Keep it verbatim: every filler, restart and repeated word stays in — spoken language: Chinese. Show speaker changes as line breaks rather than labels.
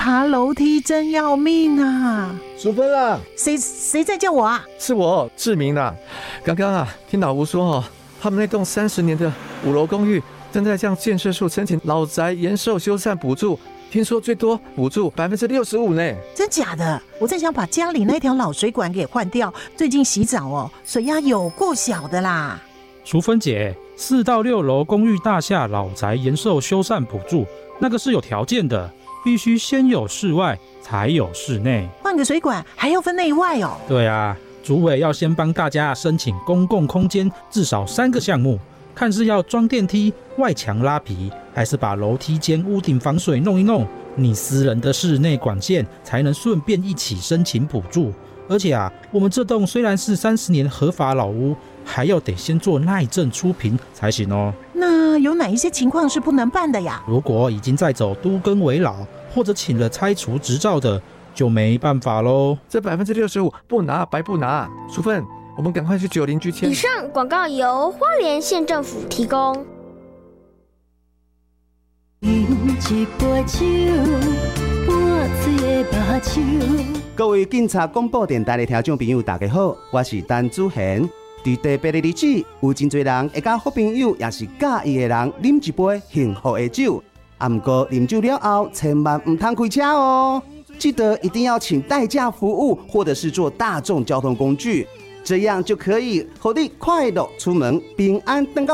爬楼梯真要命啊！
淑芬啊，
谁谁在叫我啊？
是我志明啊。刚刚啊，听老吴说哦，他们那栋三十年的五楼公寓正在向建设处申请老宅延寿修缮补助，听说最多补助百分之六十五呢。
真假的？我在想把家里那条老水管给换掉，最近洗澡哦，水压有够小的啦。
淑芬姐，四到六楼公寓大厦老宅延寿修缮补助，那个是有条件的。必须先有室外，才有室内。
换个水管还要分内外哦。
对啊，主委要先帮大家申请公共空间至少三个项目，看是要装电梯、外墙拉皮，还是把楼梯间屋顶防水弄一弄，你私人的室内管线才能顺便一起申请补助。而且啊，我们这栋虽然是三十年合法老屋，还要得先做耐震初评才行哦。
那有哪一些情况是不能办的呀？
如果已经在走都更危老，或者请了拆除执照的，就没办法喽。
这百分之六十五不拿白不拿。淑芬，我们赶快去九邻居签。
以上广告由花莲县政府提供。
各位警察广播电台的听众朋友，大家好，我是陈子贤。在特别的日子，有真侪人会甲好朋友，也是介意的人，啉一杯幸福的酒。啊，不过啉酒了后，千万唔通开车哦。记得一定要请代驾服务，或者是坐大众交通工具，这样就可以让你快乐出门，平安登到